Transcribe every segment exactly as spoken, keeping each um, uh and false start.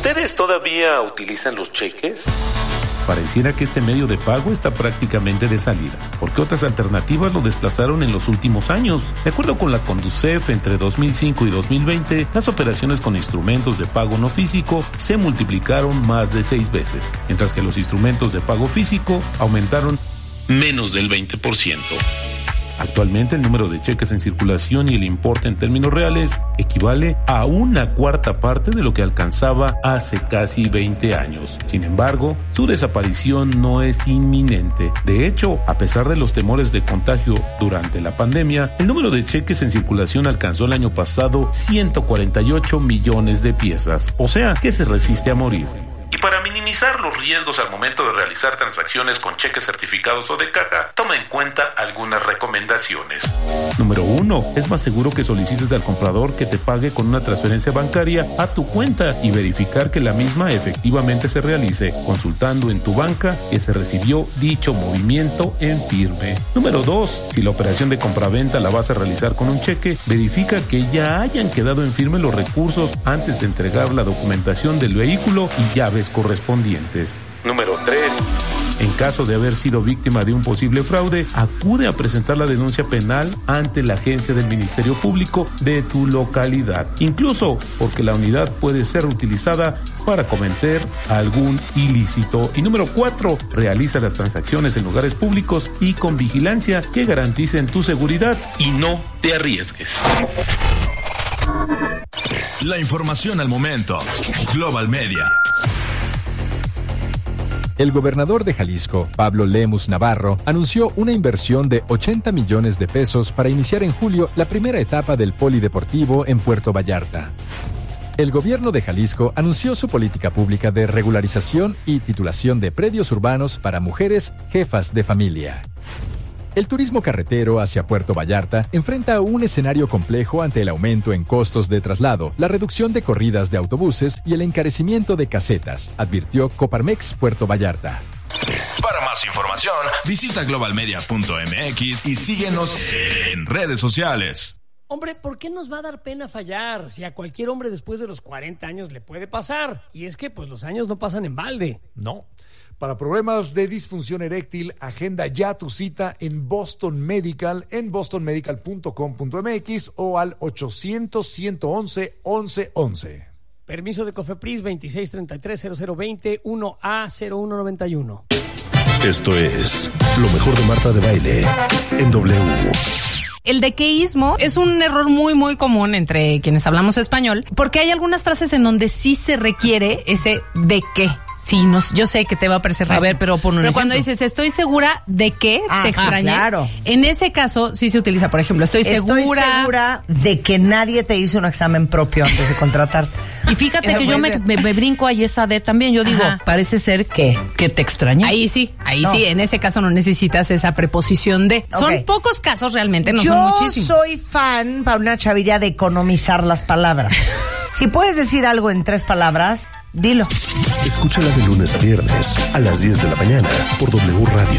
¿Ustedes todavía utilizan los cheques? Pareciera que este medio de pago está prácticamente de salida, porque otras alternativas lo desplazaron en los últimos años. De acuerdo con la Conducef, entre dos mil cinco y dos mil veinte, las operaciones con instrumentos de pago no físico se multiplicaron más de seis veces, mientras que los instrumentos de pago físico aumentaron menos del veinte por ciento. Actualmente el número de cheques en circulación y el importe en términos reales equivale a una cuarta parte de lo que alcanzaba hace casi veinte años. Sin embargo, su desaparición no es inminente. De hecho, a pesar de los temores de contagio durante la pandemia, el número de cheques en circulación alcanzó el año pasado ciento cuarenta y ocho millones de piezas, o sea, que se resiste a morir. Y para minimizar los riesgos al momento de realizar transacciones con cheques certificados o de caja, toma en cuenta algunas recomendaciones. Número uno. Es más seguro que solicites al comprador que te pague con una transferencia bancaria a tu cuenta y verificar que la misma efectivamente se realice, consultando en tu banca que se recibió dicho movimiento en firme. Número dos. Si la operación de compraventa la vas a realizar con un cheque, verifica que ya hayan quedado en firme los recursos antes de entregar la documentación del vehículo y llaves correspondientes. Número tres. En caso de haber sido víctima de un posible fraude, acude a presentar la denuncia penal ante la agencia del Ministerio Público de tu localidad, incluso porque la unidad puede ser utilizada para cometer algún ilícito. Y número cuatro, realiza las transacciones en lugares públicos y con vigilancia que garanticen tu seguridad y no te arriesgues. La información al momento. Global Media. El gobernador de Jalisco, Pablo Lemus Navarro, anunció una inversión de ochenta millones de pesos para iniciar en julio la primera etapa del polideportivo en Puerto Vallarta. El gobierno de Jalisco anunció su política pública de regularización y titulación de predios urbanos para mujeres jefas de familia. El turismo carretero hacia Puerto Vallarta enfrenta un escenario complejo ante el aumento en costos de traslado, la reducción de corridas de autobuses y el encarecimiento de casetas, advirtió Coparmex Puerto Vallarta. Para más información, visita global media punto m x y síguenos en redes sociales. Hombre, ¿por qué nos va a dar pena fallar? Si a cualquier hombre después de los cuarenta años le puede pasar. Y es que, pues, los años no pasan en balde. No. Para problemas de disfunción eréctil, agenda ya tu cita en Boston Medical, en boston medical punto com punto m x o al ochocientos, ciento once, once once. Permiso de COFEPRIS veintiséis treinta y tres cero cero veinte uno A cero uno noventa y uno. Esto es lo mejor de Marta de Baile en W. El dequeísmo es un error muy, muy común entre quienes hablamos español, porque hay algunas frases en donde sí se requiere ese de qué. Sí, no, yo sé que te va a parecer raro. A ver, pero pon un Pero cuando ejemplo. dices, estoy segura de que Ah, te extrañé, ah, claro. en ese caso sí se utiliza, por ejemplo, estoy, Estoy segura... segura de que nadie te hizo un examen propio antes de contratarte. Y fíjate Eso que yo me, puede me, me brinco ahí esa de también. Yo digo, Ajá. parece ser ¿Qué? que te extrañé. Ahí sí, ahí No. sí, en ese caso no necesitas esa preposición de. Ok. Son pocos casos realmente, no Yo son muchísimos. soy fan, para una chavilla, de economizar las palabras. Si puedes decir algo en tres palabras, dilo. Escúchala de lunes a viernes a las diez de la mañana por W Radio.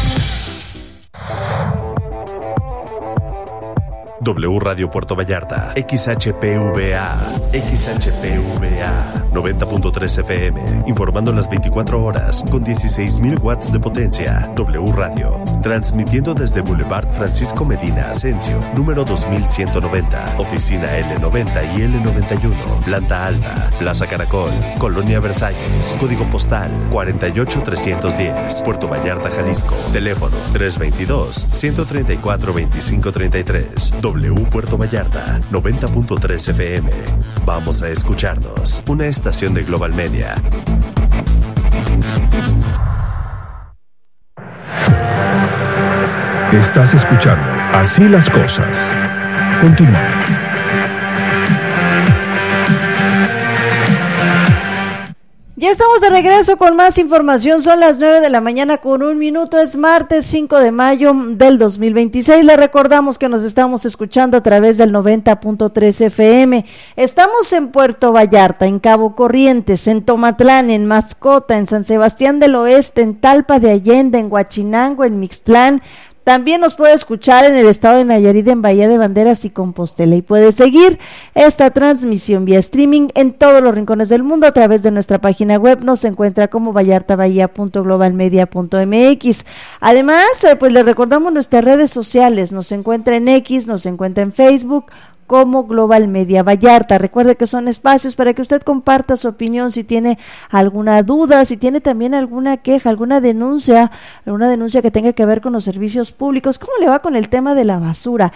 W Radio Puerto Vallarta, X H P V A, X H P V A, noventa punto tres F M, informando las veinticuatro horas con dieciséis mil watts de potencia. W Radio, transmitiendo desde Boulevard Francisco Medina Asensio, número dos mil ciento noventa, oficina L noventa y L noventa y uno, planta alta, Plaza Caracol, Colonia Versalles, código postal cuarenta y ocho trescientos diez, Puerto Vallarta, Jalisco, teléfono tres veintidós, ciento treinta y cuatro, veinticinco treinta y tres. W Puerto Vallarta, noventa punto tres F M. Vamos a escucharnos. Una estación de Global Media. Estás escuchando Así las Cosas. Continuamos. Ya estamos de regreso con más información. Son las nueve de la mañana con un minuto. Es martes cinco de mayo del dos mil veintiséis. Le recordamos que nos estamos escuchando a través del noventa punto tres F M. Estamos en Puerto Vallarta, en Cabo Corrientes, en Tomatlán, en Mascota, en San Sebastián del Oeste, en Talpa de Allende, en Huachinango, en Mixtlán, También nos puede escuchar en el estado de Nayarit, en Bahía de Banderas y Compostela, y puede seguir esta transmisión vía streaming en todos los rincones del mundo a través de nuestra página web. Nos encuentra como vallartabahía punto global media punto m x. Además, pues les recordamos nuestras redes sociales. Nos encuentra en X, nos encuentra en Facebook como Global Media Vallarta. Recuerde que son espacios para que usted comparta su opinión, si tiene alguna duda, si tiene también alguna queja, alguna denuncia, alguna denuncia que tenga que ver con los servicios públicos. ¿Cómo le va con el tema de la basura?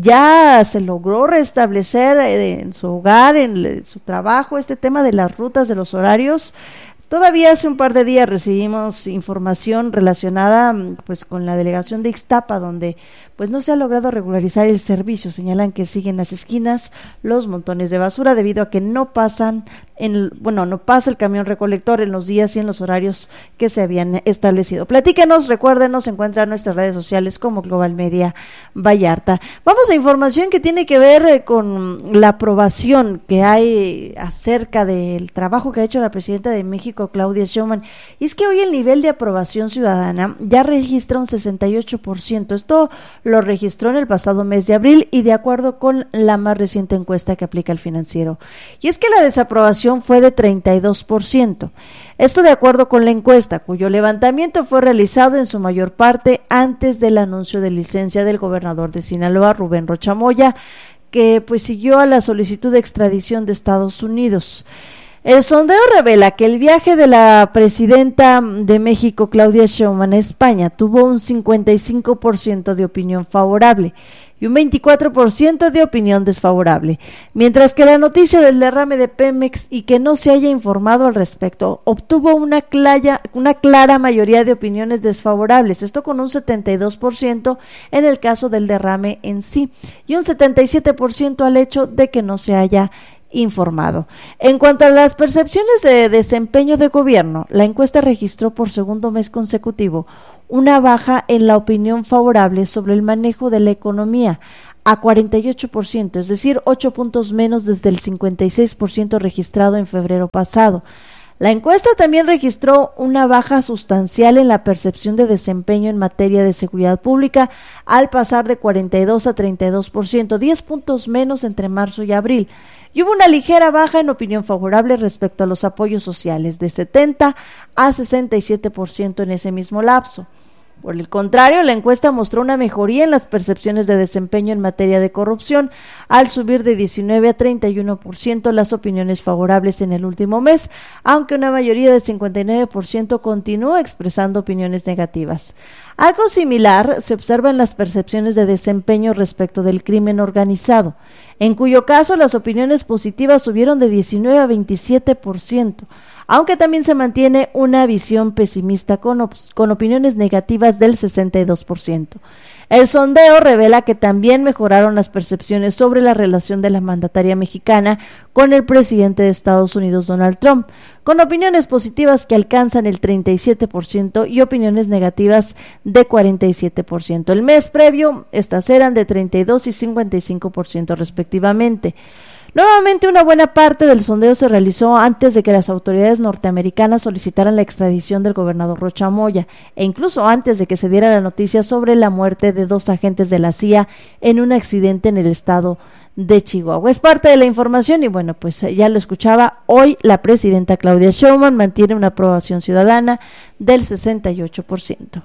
¿Ya se logró restablecer en su hogar, en su trabajo, este tema de las rutas, de los horarios? Todavía hace un par de días recibimos información relacionada pues con la delegación de Ixtapa, donde pues no se ha logrado regularizar el servicio. Señalan que siguen las esquinas los montones de basura debido a que no pasan en, bueno, no pasa el camión recolector en los días y en los horarios que se habían establecido. Platíquenos, recuérdenos, se encuentran en nuestras redes sociales como Global Media Vallarta. Vamos a información que tiene que ver con la aprobación que hay acerca del trabajo que ha hecho la presidenta de México, Claudia Sheinbaum, y es que hoy el nivel de aprobación ciudadana ya registra un sesenta y ocho por ciento. Esto lo registró en el pasado mes de abril y de acuerdo con la más reciente encuesta que aplica el Financiero. Y es que la desaprobación fue de treinta y dos por ciento. Esto de acuerdo con la encuesta, cuyo levantamiento fue realizado en su mayor parte antes del anuncio de licencia del gobernador de Sinaloa, Rubén Rocha Moya, que pues siguió a la solicitud de extradición de Estados Unidos. El sondeo revela que el viaje de la presidenta de México, Claudia Sheinbaum, a España tuvo un cincuenta y cinco por ciento de opinión favorable y un veinticuatro por ciento de opinión desfavorable, mientras que la noticia del derrame de Pemex y que no se haya informado al respecto obtuvo una clara, una clara mayoría de opiniones desfavorables, esto con un setenta y dos por ciento en el caso del derrame en sí y un setenta y siete por ciento al hecho de que no se haya informado. En cuanto a las percepciones de desempeño de gobierno, la encuesta registró por segundo mes consecutivo una baja en la opinión favorable sobre el manejo de la economía a cuarenta y ocho por ciento, es decir, ocho puntos menos desde el cincuenta y seis por ciento registrado en febrero pasado. La encuesta también registró una baja sustancial en la percepción de desempeño en materia de seguridad pública al pasar de cuarenta y dos a treinta y dos por ciento, diez puntos menos entre marzo y abril. Y hubo una ligera baja en opinión favorable respecto a los apoyos sociales, de setenta a sesenta y siete por ciento en ese mismo lapso. Por el contrario, la encuesta mostró una mejoría en las percepciones de desempeño en materia de corrupción, al subir de diecinueve a treinta y uno por ciento las opiniones favorables en el último mes, aunque una mayoría de cincuenta y nueve por ciento continúa expresando opiniones negativas. Algo similar se observa en las percepciones de desempeño respecto del crimen organizado, en cuyo caso las opiniones positivas subieron de diecinueve a veintisiete por ciento, aunque también se mantiene una visión pesimista con, op- con opiniones negativas del sesenta y dos por ciento. El sondeo revela que también mejoraron las percepciones sobre la relación de la mandataria mexicana con el presidente de Estados Unidos, Donald Trump, con opiniones positivas que alcanzan el treinta y siete por ciento y opiniones negativas de cuarenta y siete por ciento. El mes previo, estas eran de treinta y dos y cincuenta y cinco por ciento respectivamente. Nuevamente, una buena parte del sondeo se realizó antes de que las autoridades norteamericanas solicitaran la extradición del gobernador Rocha Moya, e incluso antes de que se diera la noticia sobre la muerte de dos agentes de la C I A en un accidente en el estado de Chihuahua. Es parte de la información y bueno, pues ya lo escuchaba, hoy la presidenta Claudia Sheinbaum mantiene una aprobación ciudadana del sesenta y ocho por ciento.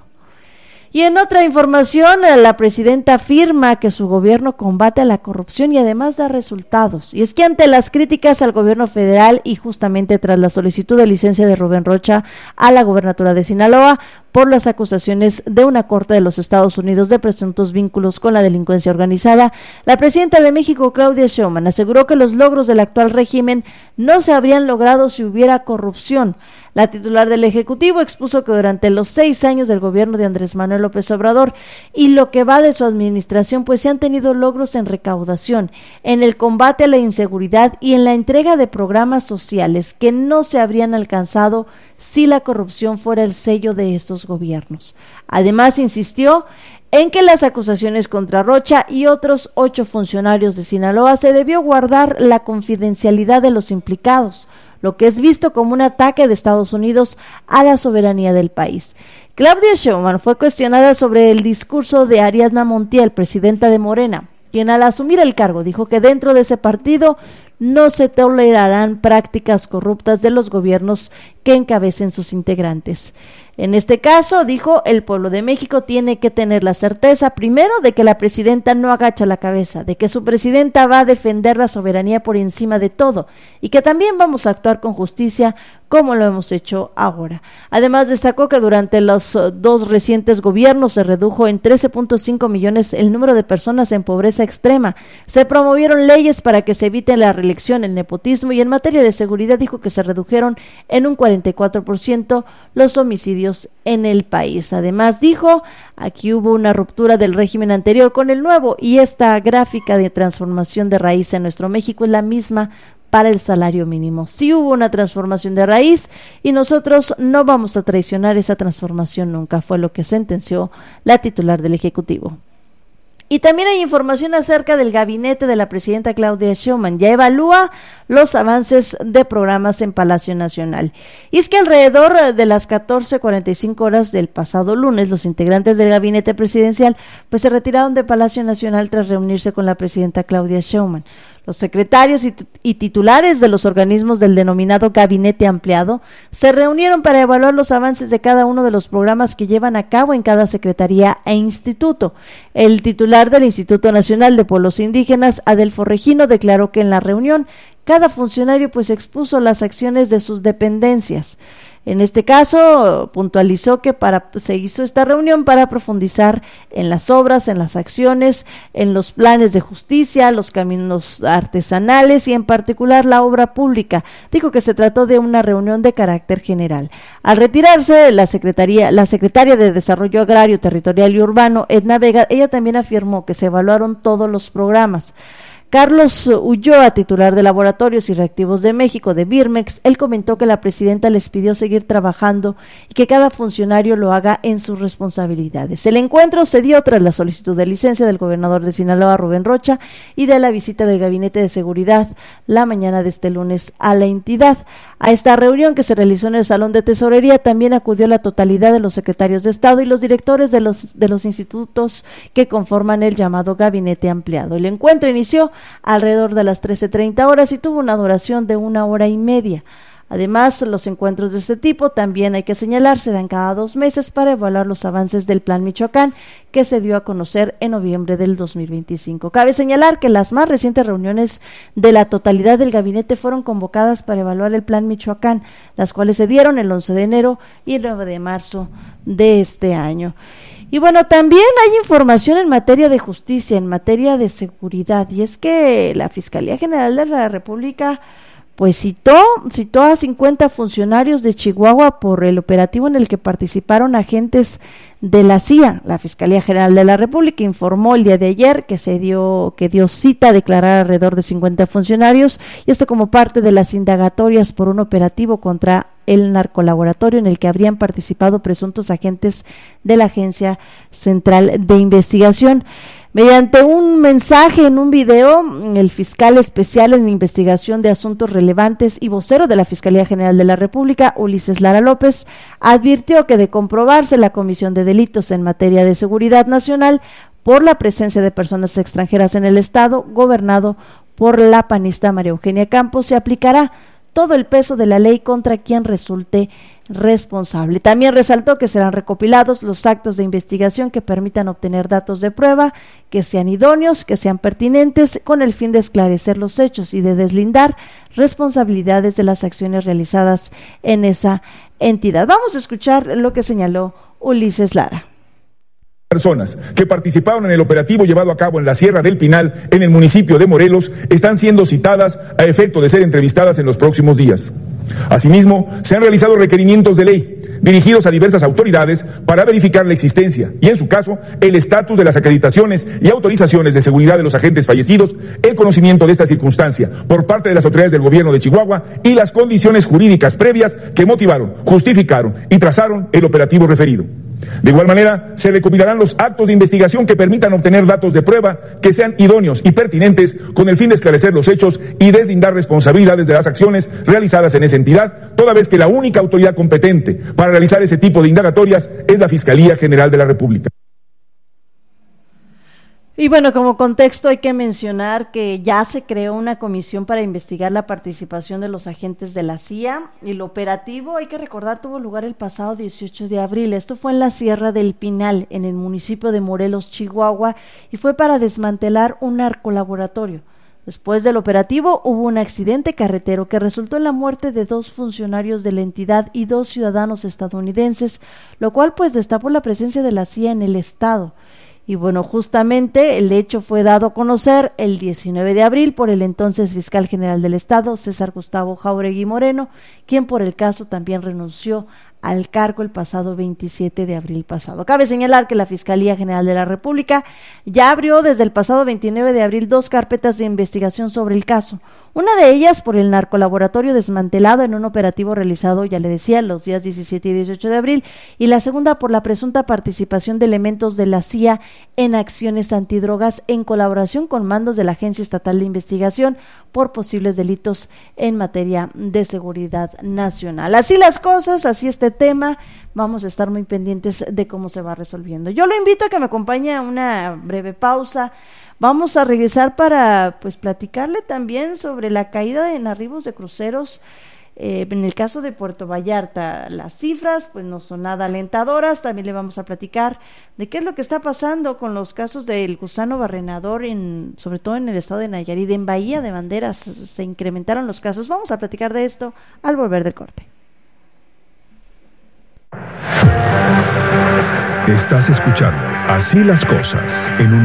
Y en otra información, la presidenta afirma que su gobierno combate a la corrupción y además da resultados. Y es que ante las críticas al gobierno federal y justamente tras la solicitud de licencia de Rubén Rocha a la gobernatura de Sinaloa por las acusaciones de una corte de los Estados Unidos de presuntos vínculos con la delincuencia organizada, la presidenta de México, Claudia Sheinbaum, aseguró que los logros del actual régimen no se habrían logrado si hubiera corrupción. La titular del Ejecutivo expuso que durante los seis años del gobierno de Andrés Manuel López Obrador y lo que va de su administración, pues se han tenido logros en recaudación, en el combate a la inseguridad y en la entrega de programas sociales que no se habrían alcanzado si la corrupción fuera el sello de estos gobiernos. Además, insistió en que las acusaciones contra Rocha y otros ocho funcionarios de Sinaloa se debió guardar la confidencialidad de los implicados, lo que es visto como un ataque de Estados Unidos a la soberanía del país. Claudia Sheinbaum fue cuestionada sobre el discurso de Ariadna Montiel, presidenta de Morena, quien al asumir el cargo dijo que dentro de ese partido no se tolerarán prácticas corruptas de los gobiernos que encabecen sus integrantes. En este caso, dijo, el pueblo de México tiene que tener la certeza, primero, de que la presidenta no agacha la cabeza, de que su presidenta va a defender la soberanía por encima de todo y que también vamos a actuar con justicia como lo hemos hecho ahora. Además, destacó que durante los uh, dos recientes gobiernos se redujo en trece punto cinco millones el número de personas en pobreza extrema, se promovieron leyes para que se evite la reelección, el nepotismo, y en materia de seguridad dijo que se redujeron en un cuarenta y cuatro por ciento los homicidios en el país. Además, dijo, aquí hubo una ruptura del régimen anterior con el nuevo, y esta gráfica de transformación de raíz en nuestro México es la misma para el salario mínimo. Sí hubo una transformación de raíz y nosotros no vamos a traicionar esa transformación nunca, fue lo que sentenció la titular del Ejecutivo. Y también hay información acerca del gabinete de la presidenta Claudia Sheinbaum. Ya evalúa los avances de programas en Palacio Nacional. Y es que alrededor de las catorce cuarenta y cinco horas del pasado lunes, los integrantes del gabinete presidencial pues se retiraron de Palacio Nacional tras reunirse con la presidenta Claudia Sheinbaum. Los secretarios y, y titulares de los organismos del denominado Gabinete Ampliado se reunieron para evaluar los avances de cada uno de los programas que llevan a cabo en cada secretaría e instituto. El titular del Instituto Nacional de Pueblos Indígenas, Adelfo Regino, declaró que en la reunión cada funcionario pues expuso las acciones de sus dependencias. En este caso, puntualizó que para, se hizo esta reunión para profundizar en las obras, en las acciones, en los planes de justicia, los caminos artesanales y en particular la obra pública. Dijo que se trató de una reunión de carácter general. Al retirarse, la secretaría, la secretaria de Desarrollo Agrario, Territorial y Urbano, Edna Vega, ella también afirmó que se evaluaron todos los programas. Carlos Ulloa, titular de Laboratorios y Reactivos de México, de Birmex, él comentó que la presidenta les pidió seguir trabajando y que cada funcionario lo haga en sus responsabilidades. El encuentro se dio tras la solicitud de licencia del gobernador de Sinaloa, Rubén Rocha, y de la visita del Gabinete de Seguridad la mañana de este lunes a la entidad. A esta reunión, que se realizó en el Salón de Tesorería, también acudió la totalidad de los secretarios de Estado y los directores de los, de los institutos que conforman el llamado Gabinete Ampliado. El encuentro inició alrededor de las trece treinta horas y tuvo una duración de una hora y media. Además, los encuentros de este tipo, también hay que señalar, se dan cada dos meses para evaluar los avances del Plan Michoacán, que se dio a conocer en noviembre del dos mil veinticinco. Cabe señalar que las más recientes reuniones de la totalidad del gabinete fueron convocadas para evaluar el Plan Michoacán, las cuales se dieron el once de enero y el nueve de marzo de este año. Y bueno, también hay información en materia de justicia, en materia de seguridad, y es que la Fiscalía General de la República pues citó, citó a cincuenta funcionarios de Chihuahua por el operativo en el que participaron agentes de la C I A. La Fiscalía General de la República informó el día de ayer que se dio, que dio cita a declarar alrededor de cincuenta funcionarios, y esto como parte de las indagatorias por un operativo contra el narcolaboratorio en el que habrían participado presuntos agentes de la Agencia Central de Investigación. Mediante un mensaje en un video, el fiscal especial en investigación de asuntos relevantes y vocero de la Fiscalía General de la República, Ulises Lara López, advirtió que de comprobarse la comisión de delitos en materia de seguridad nacional por la presencia de personas extranjeras en el estado, gobernado por la panista María Eugenia Campos, se aplicará todo el peso de la ley contra quien resulte responsable. También resaltó que serán recopilados los actos de investigación que permitan obtener datos de prueba, que sean idóneos, que sean pertinentes, con el fin de esclarecer los hechos y de deslindar responsabilidades de las acciones realizadas en esa entidad. Vamos a escuchar lo que señaló Ulises Lara. Personas que participaron en el operativo llevado a cabo en la Sierra del Pinal, en el municipio de Morelos, están siendo citadas a efecto de ser entrevistadas en los próximos días. Asimismo, se han realizado requerimientos de ley dirigidos a diversas autoridades para verificar la existencia y, en su caso, el estatus de las acreditaciones y autorizaciones de seguridad de los agentes fallecidos, el conocimiento de esta circunstancia por parte de las autoridades del gobierno de Chihuahua y las condiciones jurídicas previas que motivaron, justificaron y trazaron el operativo referido. De igual manera, se recopilarán los actos de investigación que permitan obtener datos de prueba que sean idóneos y pertinentes con el fin de esclarecer los hechos y deslindar responsabilidades de las acciones realizadas en esa entidad, toda vez que la única autoridad competente para realizar ese tipo de indagatorias es la Fiscalía General de la República. Y bueno, como contexto hay que mencionar que ya se creó una comisión para investigar la participación de los agentes de la C I A. El operativo, hay que recordar, tuvo lugar el pasado dieciocho de abril. Esto fue en la Sierra del Pinal, en el municipio de Morelos, Chihuahua, y fue para desmantelar un narcolaboratorio. Después del operativo hubo un accidente carretero que resultó en la muerte de dos funcionarios de la entidad y dos ciudadanos estadounidenses, lo cual pues destapó la presencia de la C I A en el estado. Y bueno, justamente el hecho fue dado a conocer el diecinueve de abril por el entonces fiscal general del estado, César Gustavo Jáuregui Moreno, quien por el caso también renunció al cargo el pasado veintisiete de abril pasado. Cabe señalar que la Fiscalía General de la República ya abrió desde el pasado veintinueve de abril dos carpetas de investigación sobre el caso. Una de ellas por el narcolaboratorio desmantelado en un operativo realizado, ya le decía, los días diecisiete y dieciocho de abril, y la segunda por la presunta participación de elementos de la C I A en acciones antidrogas en colaboración con mandos de la Agencia Estatal de Investigación por posibles delitos en materia de seguridad nacional. Así las cosas, así este tema, vamos a estar muy pendientes de cómo se va resolviendo. Yo lo invito a que me acompañe a una breve pausa. Vamos a regresar para pues platicarle también sobre la caída en arribos de cruceros. Eh, en el caso de Puerto Vallarta, las cifras pues no son nada alentadoras. También le vamos a platicar de qué es lo que está pasando con los casos del gusano barrenador, en, sobre todo en el estado de Nayarit. En Bahía de Banderas se incrementaron los casos. Vamos a platicar de esto al volver del corte. Estás escuchando Así las Cosas en un